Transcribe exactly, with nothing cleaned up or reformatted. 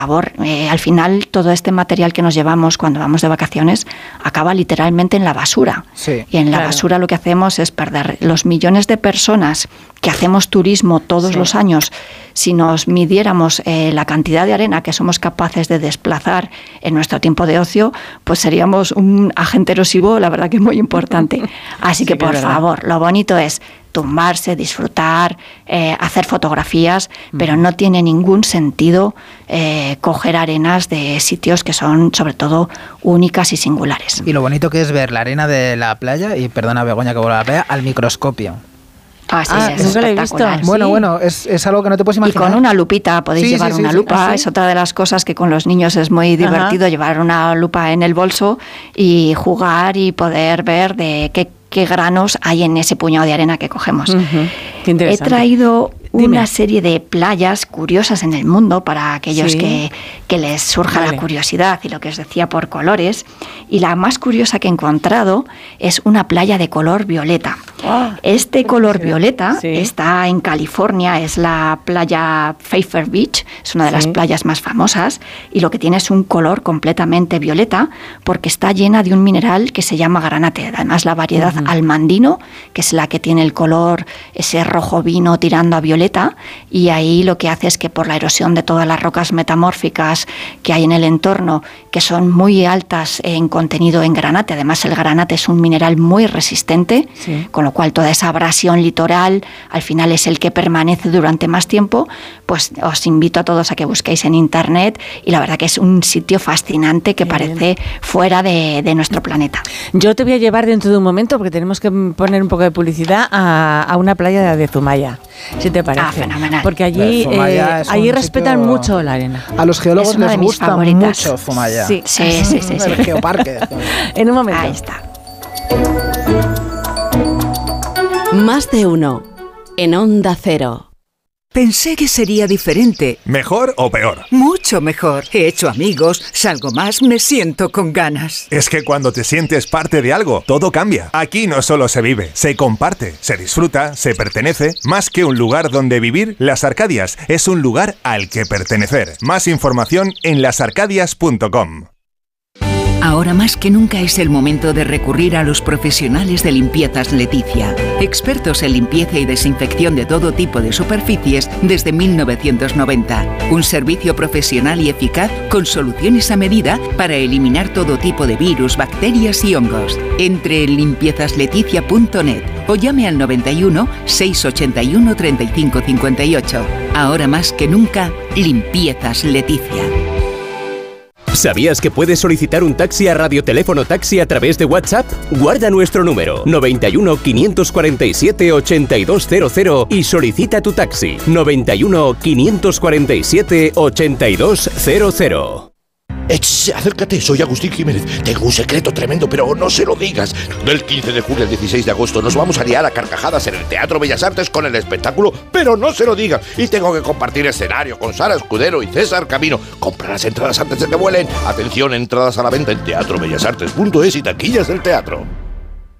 favor, eh, al final todo este material que nos llevamos cuando vamos de vacaciones acaba literalmente en la basura. Sí, y en la claro. basura lo que hacemos es perder los millones de personas que hacemos turismo todos Sí. los años. Si nos midiéramos eh, la cantidad de arena que somos capaces de desplazar en nuestro tiempo de ocio, pues seríamos un agente erosivo, la verdad que muy importante. Así Sí, que, que por es verdad. favor, lo bonito es tumbarse, disfrutar, eh, hacer fotografías, pero no tiene ningún sentido eh, coger arenas de sitios que son, sobre todo, únicas y singulares. Y lo bonito que es ver la arena de la playa, y perdona Begoña que vuelva a la playa, al microscopio. Ah, sí, Ah, es nunca lo he espectacular. visto. Bueno, Sí. bueno, es, es algo que no te puedes Y imaginar. con una lupita, podéis Sí, llevar sí, sí, una sí. lupa, ¿Ah, sí? es otra de las cosas que con los niños es muy divertido, llevar una lupa en el bolso y jugar y poder ver de qué, qué granos hay en ese puñado de arena que cogemos. Ujú. Qué He interesante. traído Dime. una serie de playas curiosas en el mundo para aquellos Sí. que, que les surja Vale. la curiosidad y lo que os decía por colores. Y la más curiosa que he encontrado es una playa de color violeta. Ah, Este qué color curiosidad. violeta Sí. está en California, es la playa Pfeiffer Beach, es una de las Sí. playas más famosas, y lo que tiene es un color completamente violeta porque está llena de un mineral que se llama granate, además la variedad Ujú. almandino, que es la que tiene el color ese rojo vino tirando a violeta, y ahí lo que hace es que por la erosión de todas las rocas metamórficas que hay en el entorno, que son muy altas en contenido en granate, además el granate es un mineral muy resistente, Sí. con lo cual toda esa abrasión litoral al final es el que permanece durante más tiempo. Pues os invito a todos a que busquéis en internet, y la verdad que es un sitio fascinante que Qué parece fuera de, de nuestro planeta. Yo te voy a llevar dentro de un momento, porque tenemos que poner un poco de publicidad, a, a una playa de Zumaya, si te parece. Ah, fenomenal. Porque allí, Zumaya eh, es allí un respetan sitio- mucho la arena. A los geólogos Es una les de mis gusta favoritas. mucho Zumaya. Sí. Sí, sí, sí, sí. El geoparque. En un momento. Ahí está. Más de uno. En Onda Cero. Pensé que sería diferente. ¿Mejor o peor? Mucho mejor. He hecho amigos, salgo más, me siento con ganas. Es que cuando te sientes parte de algo, todo cambia. Aquí no solo se vive, se comparte, se disfruta, se pertenece. Más que un lugar donde vivir, Las Arcadias es un lugar al que pertenecer. Más información en las arcadias punto com. Ahora más que nunca es el momento de recurrir a los profesionales de Limpiezas Leticia, expertos en limpieza y desinfección de todo tipo de superficies desde mil novecientos noventa. Un servicio profesional y eficaz con soluciones a medida para eliminar todo tipo de virus, bacterias y hongos. Entre en limpiezas leticia punto net o llame al noventa y uno, seiscientos ochenta y uno, treinta y cinco cincuenta y ocho. Ahora más que nunca, Limpiezas Leticia. ¿Sabías que puedes solicitar un taxi a Radioteléfono Taxi a través de WhatsApp? Guarda nuestro número noventa y uno, quinientos cuarenta y siete, ochenta y dos cero cero y solicita tu taxi noventa y uno, quinientos cuarenta y siete, ochenta y dos cero cero. Ech, acércate, soy Agustín Jiménez. Tengo un secreto tremendo, pero no se lo digas. Del quince de julio al dieciséis de agosto nos vamos a liar a carcajadas en el Teatro Bellas Artes con el espectáculo, pero no se lo digas. Y tengo que compartir escenario con Sara Escudero y César Camino. Compra las entradas antes de que vuelen. Atención, entradas a la venta en teatro bellas artes punto es y taquillas del teatro.